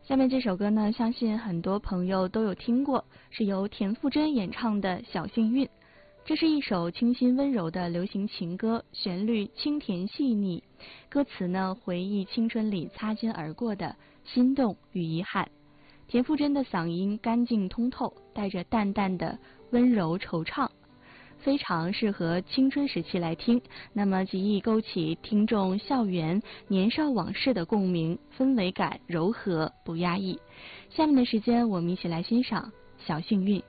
下面这首歌呢，相信很多朋友都有听过，是由田馥甄演唱的《小幸运》。这是一首清新温柔的流行情歌，旋律清甜细腻，歌词呢回忆青春里擦肩而过的心动与遗憾。田馥甄的嗓音干净通透，带着淡淡的温柔惆怅，非常适合青春时期来听，那么极易勾起听众校园年少往事的共鸣，氛围感柔和不压抑。下面的时间我们一起来欣赏《小幸运》。